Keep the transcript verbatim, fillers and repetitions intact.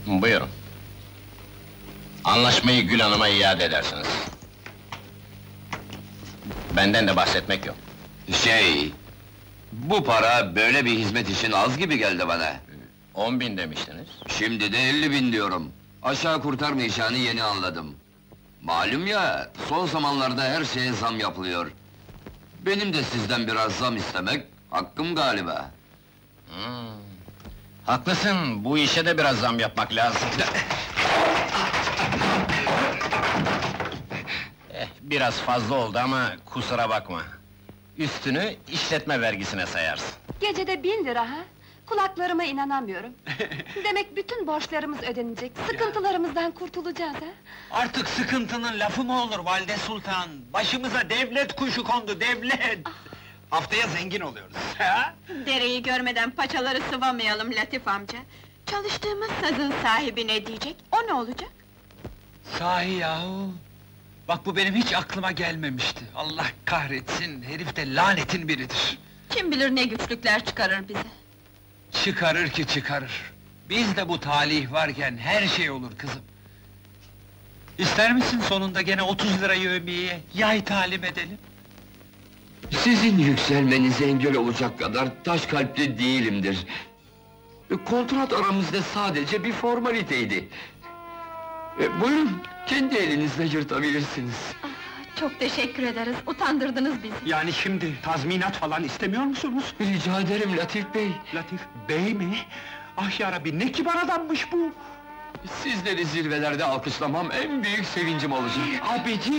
Buyurun. Anlaşmayı Gül Hanım'a iade edersiniz. Benden de bahsetmek yok. Şey... Bu para böyle bir hizmet için az gibi geldi bana. On bin demiştiniz. Şimdi de elli bin diyorum. Aşağı kurtarmayacağını yeni anladım. Malum ya, son zamanlarda her şeye zam yapılıyor. Benim de sizden biraz zam istemek hakkım galiba. Hmm. Haklısın, bu işe de biraz zam yapmak lazım. Eh, biraz fazla oldu ama kusura bakma. Üstünü işletme vergisine sayarsın. Gecede bin lira ha? Kulaklarıma inanamıyorum. Demek bütün borçlarımız ödenecek, sıkıntılarımızdan kurtulacağız ha? Artık sıkıntının lafı mı olur Valide Sultan? Başımıza devlet kuşu kondu, devlet! Haftaya zengin oluyoruz, ha? Dereyi görmeden paçaları sıvamayalım Latif amca. Çalıştığımız sazın sahibi ne diyecek, o ne olacak? Sahi yahu! Bak bu benim hiç aklıma gelmemişti. Allah kahretsin, herif de lanetin biridir. Kim bilir ne güçlükler çıkarır bize. Çıkarır ki çıkarır. Bizde bu talih varken her şey olur kızım. İster misin sonunda gene otuz lira yevmiyeye yay talim edelim? Sizin yükselmenize engel olacak kadar taş kalpli değilimdir. Kontrat aramızda sadece bir formaliteydi. E, buyurun, kendi elinizle yırtabilirsiniz. Çok teşekkür ederiz, utandırdınız bizi. Yani şimdi tazminat falan istemiyor musunuz? Rica ederim Latif Bey. Latif Bey mi? Ah yarabbi, ne kibar adammış bu! Sizleri zirvelerde alkışlamam en büyük sevincim olacak. Abicim!